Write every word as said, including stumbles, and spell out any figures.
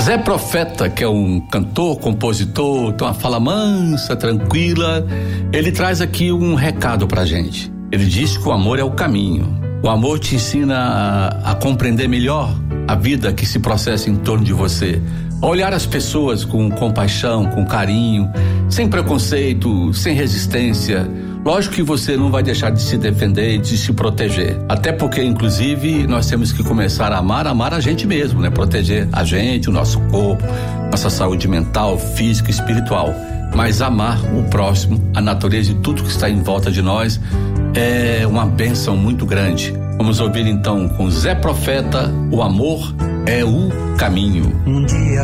Zé Profeta, que é um cantor, compositor, tem uma fala mansa, tranquila, ele traz aqui um recado pra gente. Ele diz que o amor é o caminho. O amor te ensina a, a compreender melhor a vida que se processa em torno de você. A olhar as pessoas com compaixão, com carinho, sem preconceito, sem resistência. Lógico que você não vai deixar de se defender e de se proteger. Até porque, inclusive, nós temos que começar a amar, amar a gente mesmo, né? Proteger a gente, o nosso corpo, nossa saúde mental, física e espiritual. Mas amar o próximo, a natureza e tudo que está em volta de nós é uma bênção muito grande. Vamos ouvir então com Zé Profeta, o amor é o caminho. Um dia